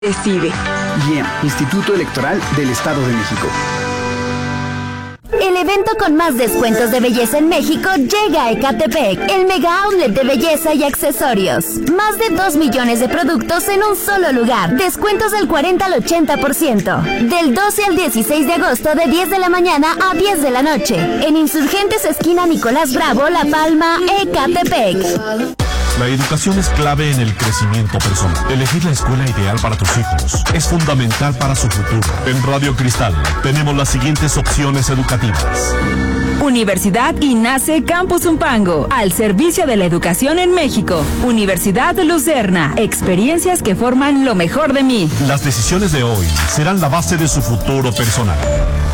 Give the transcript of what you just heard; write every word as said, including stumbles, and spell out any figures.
Decide. I E M, Instituto Electoral del Estado de México. El evento con más descuentos de belleza en México llega a Ecatepec, el mega outlet de belleza y accesorios. Más de dos millones de productos en un solo lugar. Descuentos del cuarenta al ochenta por ciento. Del doce al dieciséis de agosto de diez de la mañana a diez de la noche. En Insurgentes esquina Nicolás Bravo, La Palma, Ecatepec. La educación es clave en el crecimiento personal. Elegir la escuela ideal para tus hijos es fundamental para su futuro. En Radio Cristal tenemos las siguientes opciones educativas. Universidad INACE Campus Zumpango, al servicio de la educación en México. Universidad Lucerna, experiencias que forman lo mejor de mí. Las decisiones de hoy serán la base de su futuro personal.